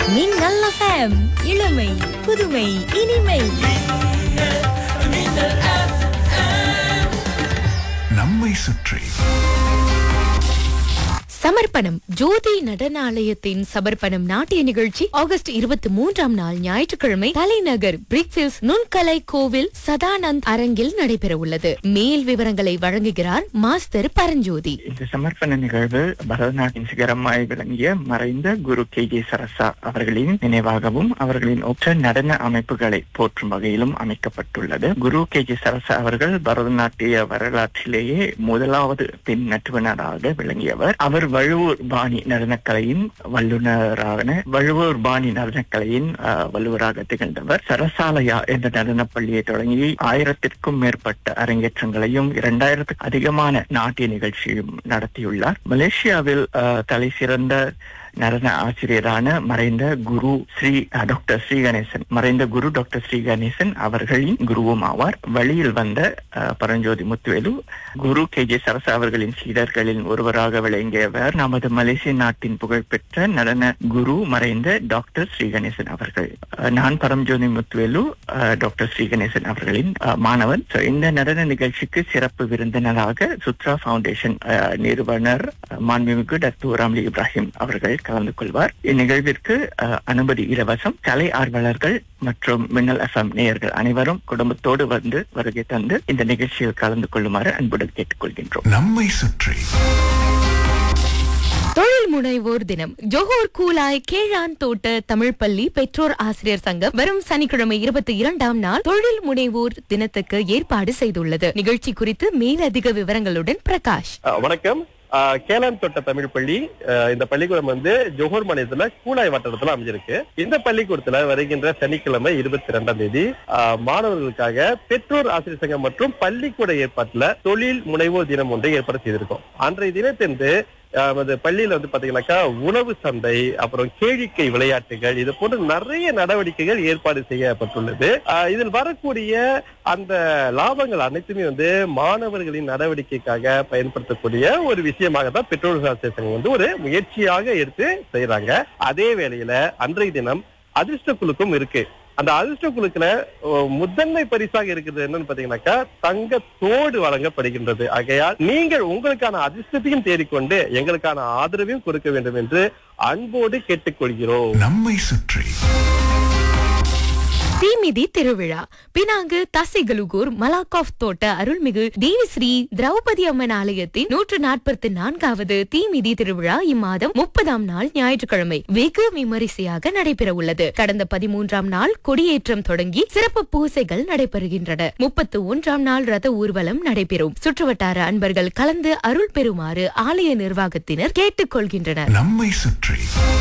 மின்னல் FM இளமை புதுமை இனிமை. நம்மை சுற்றி சமர்ப்பணம் ஜோதி நடனாலயத்தின் சமர்ப்பணம் நாட்டிய நிகழ்ச்சி ஆகஸ்ட் 23ஆம் நாள் ஞாயிற்றுக்கிழமை தலைநகர் பிரிக்ஃபீல்ட்ஸ் நுண்கலை கோவில் சதானந்த் அரங்கில் நடைபெற உள்ளது. மேல் விவரங்களை வழங்குகிறார் மாஸ்டர் பரஞ்சோதி. இந்த சமர்ப்பண நிகழ்வு பரதநாட்டின் சிகரமாய் விளங்கிய மறைந்த குரு KG சரசா அவர்களின் நினைவாகவும் அவர்களின் ஒற்ற நடன அமைப்புகளை போற்றும் வகையிலும் அமைக்கப்பட்டுள்ளது. குரு KG சரசா அவர்கள் பரதநாட்டிய வரலாற்றிலேயே முதலாவது பெண் நட்டுவனராக விளங்கியவர். அவர் வழுவூர் பாணி நடனக்கலையின் வல்லுவராக திகழ்ந்தவர். சரசாலயா என்ற நடனப் பள்ளியை தொடங்கி 1000க்கும் மேற்பட்ட அரங்கேற்றங்களையும் 2000க்கும் அதிகமான நாட்டிய நிகழ்ச்சியும் நடத்தியுள்ளார். மலேசியாவில் தலை சிறந்த நடன ஆசிரியரான மறைந்த குரு டாக்டர் ஸ்ரீ கணேசன் அவர்களின் குருவும் ஆவார். வழியில் வந்த பரஞ்சோதி முத்துவேலு குரு KG சரசா அவர்களின் சீடர்களின் ஒருவராக விளங்கியவர். நமது மலேசிய நாட்டின் புகழ்பெற்ற நடன குரு மறைந்த டாக்டர் ஸ்ரீ கணேசன் அவர்கள். நான் பரஞ்சோதி முத்துவேலு டாக்டர் ஸ்ரீ கணேசன் அவர்களின் மாணவன். இந்த நடன நிகழ்ச்சிக்கு சிறப்பு விருந்தினராக சுத்ரா ஃபவுண்டேஷன் நிறுவனர் மாண்புமிகு டாக்டர் ராம்லி இப்ராஹிம் அவர்கள் கலந்து கொள்வார். இந்நிகழ்விற்கு அனுமதி இலவசம். கலை ஆர்வலர்கள் மற்றும் மின்னல் FM நேயர்கள் அனைவரும் குடும்பத்தோடு வந்து வருகை தந்து இந்த நிகழ்ச்சியில் கலந்து கொள்ளுமாறு அன்புடன் கேட்டுக்கொள்கின்றோம். நம்மை சுற்றி தொழில் முனைவோர் தினம் ஜோஹர் கூலாய் கேழான் தோட்ட தமிழ் பள்ளி பெற்றோர் ஆசிரியர் சங்கம் வரும் சனிக்கிழமை 22ஆம் நாள் தொழில் முனைவோர் தினத்துக்கு ஏற்பாடு செய்துள்ளது. நிகழ்ச்சி குறித்து மேலதிக விவரங்களுடன் பிரகாஷ். வணக்கம். கேளான் தோட்ட தமிழ் பள்ளி இந்த பள்ளிக்கூடம் ஜோஹர் மாநிலத்துல கூலாய் வட்டாரத்துல அமைஞ்சிருக்கு. இந்த பள்ளிக்கூடத்துல வருகின்ற சனிக்கிழமை 22ஆம் தேதி மாணவர்களுக்காக பெற்றோர் ஆசிரியர் சங்கம் மற்றும் பள்ளிக்கூட ஏற்பாட்டுல தொழில் முனைவோர் தினம் ஒன்றை ஏற்பாடு செய்திருக்கோம். அன்றைய தினத்தன்று பள்ளியில பாத்தீங்கன்னாக்கா உணவு சந்தை, அப்புறம் கேளிக்கை விளையாட்டுகள், இது போன்ற நிறைய நடவடிக்கைகள் ஏற்பாடு செய்யப்பட்டுள்ளது. இதில் வரக்கூடிய அந்த லாபங்கள் அனைத்துமே மாணவர்களின் நடவடிக்கைக்காக பயன்படுத்தக்கூடிய ஒரு விஷயமாக தான் பெற்றோர் ஆசிரியர் சங்கம் ஒரு முயற்சியாக எடுத்து செய்யறாங்க. அதே வேளையில அன்றைய தினம் அதிர்ஷ்ட குழுக்கும் இருக்கு. அந்த அதிர்ஷ்ட குழுக்குல முதன்மை பரிசாக இருக்கிறது என்னன்னு பாத்தீங்கன்னாக்கா தங்க தோடு வழங்கப்படுகின்றது. ஆகையால் நீங்கள் உங்களுக்கான அதிர்ஷ்டத்தையும் தேடிக்கொண்டு எங்களுக்கான ஆதரவையும் கொடுக்க வேண்டும் என்று அன்போடு கேட்டுக்கொள்கிறோம். நம்மை சுற்றி தீமிதி திருவிழா பினாங்கு தசைகலுகூர் மலாக்காஃப் தோட்ட அருள்மிகு தேவிஸ்ரீ திரௌபதி அம்மன் ஆலயத்தின் 144வது தீமிதி திருவிழா இம்மாதம் 30ஆம் நாள் ஞாயிற்றுக்கிழமை வெகு விமரிசையாக நடைபெற உள்ளது. கடந்த 13ஆம் நாள் கொடியேற்றம் தொடங்கி சிறப்பு பூசைகள் நடைபெறுகின்றன. 31ஆம் நாள் ரத ஊர்வலம் நடைபெறும். சுற்றுவட்டார அன்பர்கள் கலந்து அருள் பெறுமாறு ஆலய நிர்வாகத்தினர் கேட்டுக் கொள்கின்றனர். நம்மை சுற்றி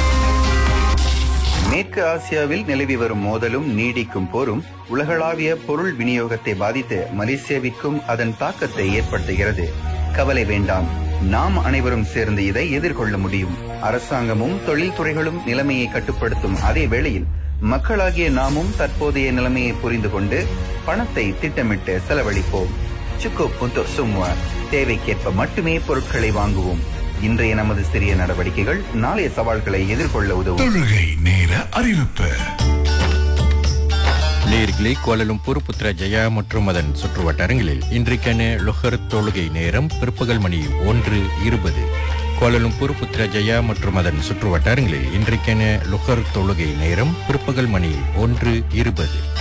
மேற்கு ஆசியாவில் நிலவி வரும் மோதலும் நீடிக்கும் போரும் உலகளாவிய பொருள் விநியோகத்தை பாதித்து மலேசியாவிற்கும் அதன் தாக்கத்தை ஏற்படுத்துகிறது. கவலை வேண்டாம், நாம் அனைவரும் சேர்ந்து இதை எதிர்கொள்ள முடியும். அரசாங்கமும் தொழில்துறைகளும் நிலைமையை கட்டுப்படுத்தும் அதே வேளையில் மக்களாகிய நாமும் தற்போதைய நிலைமையை புரிந்து கொண்டு பணத்தை திட்டமிட்டு செலவழிப்போம். சுக்கு புத்து சும்மா தேவைக்கேற்ப மட்டுமே பொருட்களை வாங்குவோம். இன்றைய நமது சிறிய நடவடிக்கைகள் நாளைய சவால்களை எதிர்கொள்ள உதவும். தொழுகை நேர அறிவிப்பு. நேர்களே, கோலாலம்பூர் புத்ரா ஜெயா மற்றும் அதன் சுற்றுவட்டாரங்களில் இன்றைக்கான லொஹர் தொழுகை நேரம் பிற்பகல் மணி 1:20. கோலாலம்பூர் புத்ரா ஜெயா மற்றும் அதன் சுற்றுவட்டாரங்களில் இன்றைக்கான லொஹர் தொழுகை நேரம் பிற்பகல் மணி 1:20.